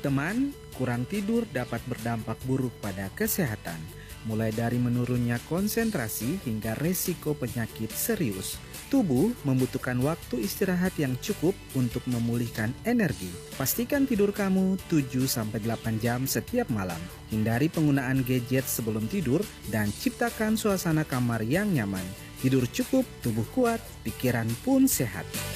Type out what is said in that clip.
teman, kurang tidur dapat berdampak buruk pada kesehatan, mulai dari menurunnya konsentrasi hingga resiko penyakit serius. Tubuh membutuhkan waktu istirahat yang cukup untuk memulihkan energi. Pastikan tidur kamu 7-8 jam setiap malam. Hindari penggunaan gadget sebelum tidur dan ciptakan suasana kamar yang nyaman. Tidur cukup, tubuh kuat, pikiran pun sehat.